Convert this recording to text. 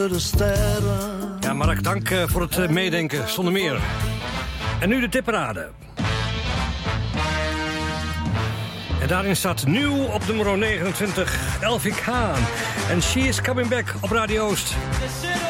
de sterren. Ja, Mark, dank voor het meedenken, zonder meer. En nu de tipparade. En daarin staat nieuw op nummer 29 Elfie Kaan. En She is Coming Back op Radio Oost.